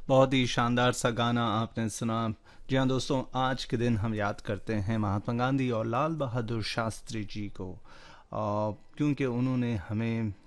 बहुत ही शानदार सा गाना आपने सुना। जी हाँ दोस्तों, आज के दिन हम याद करते हैं महात्मा गांधी और लाल बहादुर शास्त्री जी को, क्योंकि उन्होंने हमें